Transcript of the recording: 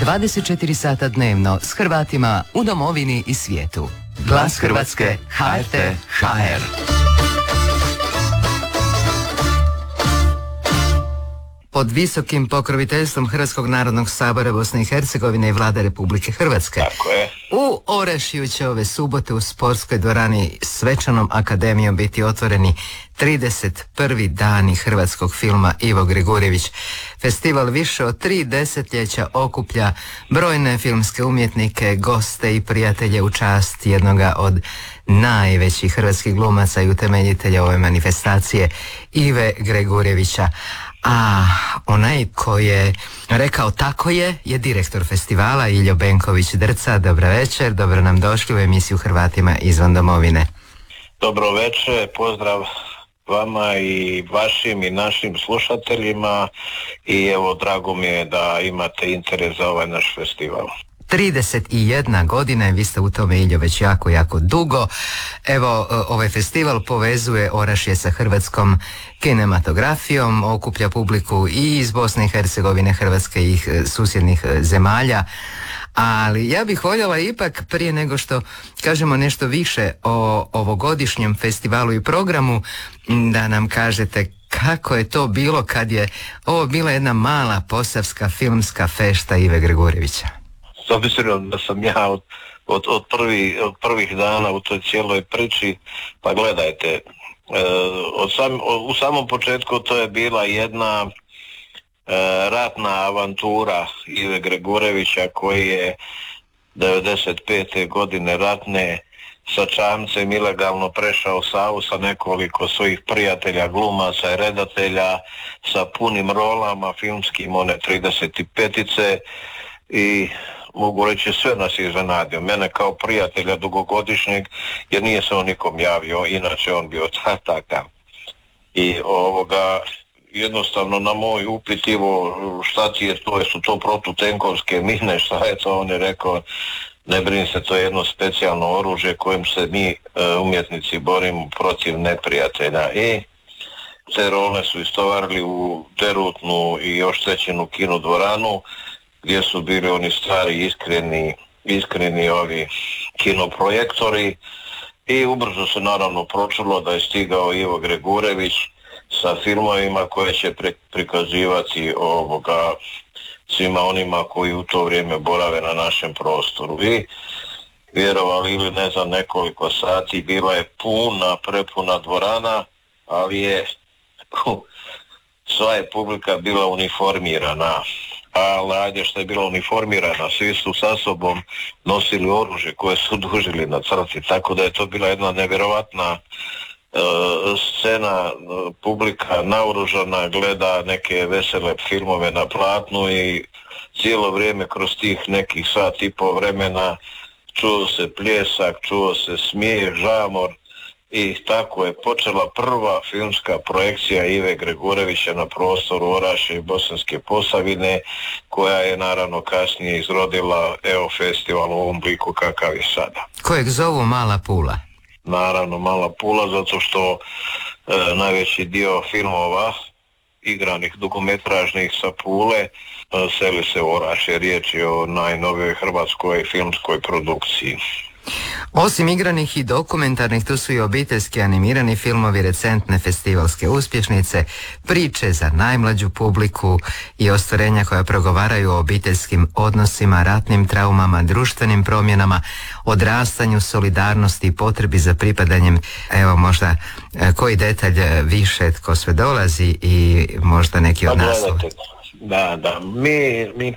24 sata dnevno s Hrvatima u domovini i svijetu. Glas Hrvatske, HRT, HR. Pod visokim pokroviteljstvom Hrvatskog narodnog sabora Bosne i Hercegovine i Vlade Republike Hrvatske. Tako je. U Orašju će ove subote u sportskoj dvorani Svečanom akademijom biti otvoreni 31. dani hrvatskog filma Ivo Gregurjević. Festival više od 3 desetljeća okuplja brojne filmske umjetnike, goste i prijatelje u čast jednoga od najvećih hrvatskih glumaca i utemeljitelja ove manifestacije, Ive Gregurjevića. A onaj ko je rekao tako je direktor festivala Iljo Benković-Drca. Dobro večer, dobro nam došli u emisiju Hrvatima izvan domovine. Dobro večer, pozdrav vama i vašim i našim slušateljima i evo drago mi je da imate interes za ovaj naš festival. 31 godina, vi ste u tome, Iljo, već jako dugo. Evo, ovaj festival povezuje Orašje sa hrvatskom kinematografijom, okuplja publiku i iz Bosne i Hercegovine, Hrvatske i susjednih zemalja. Ali ja bih voljela ipak, prije nego što kažemo nešto više o ovogodišnjem festivalu i programu, da nam kažete kako je to bilo kad je ovo bila jedna mala posavska filmska fešta Ive Gregurjevića. S obzirom da sam ja od prvih dana u toj cijeloj priči, pa gledajte, u samom početku to je bila jedna ratna avantura Ive Gregurjevića koji je 95. godine ratne sa čamcem ilegalno prešao Savu sa nekoliko svojih prijatelja, glumaca i redatelja sa punim rolama filmskim, one 35-ice, i mogu reći sve nas je iznenadio. Mene kao prijatelja dugogodišnjeg, jer nije se on nikom javio, inače on bio takav. I jednostavno na moj upit, Ivo, šta ti je to, su to protutenkovske mine, šta je to, on je rekao, ne brini se, to je jedno specijalno oružje kojim se mi umjetnici borimo protiv neprijatelja. I te role su istovarili u derutnu i oštećenu kino dvoranu, gdje su bili oni stari iskreni ovi kinoprojektori, i ubrzo se naravno pročulo da je stigao Ivo Gregurjević sa filmovima koje će prikazivati svima onima koji u to vrijeme borave na našem prostoru. I vjerovali ili ne, za nekoliko sati bila je prepuna dvorana, ali je sva je publika bila uniformirana. Ali ajde, što je bila uniformirana, svi su sa sobom nosili oružje koje su dužili na crti, tako da je to bila jedna nevjerovatna scena. Publika naoružana gleda neke vesele filmove na platnu i cijelo vrijeme kroz tih nekih sat i pol vremena čuo se pljesak, čuo se smijeh, žamor, i tako je počela prva filmska projekcija Ive Gregurjevića na prostoru Orašja i Bosanske Posavine, koja je naravno kasnije izrodila festival u ovom obliku kakav je sada. Kojeg zovu Mala Pula? Naravno Mala Pula, zato što najveći dio filmova igranih dugometražnih sa Pule seli se u Orašje. Riječ je o najnovijoj hrvatskoj filmskoj produkciji. Osim igranih i dokumentarnih, tu su i obiteljski animirani filmovi, recentne festivalske uspješnice, priče za najmlađu publiku i ostvarenja koja progovaraju o obiteljskim odnosima, ratnim traumama, društvenim promjenama, odrastanju, solidarnosti i potrebi za pripadanjem. Evo možda koji detalj više tko sve dolazi i možda neki od nas. Da, mi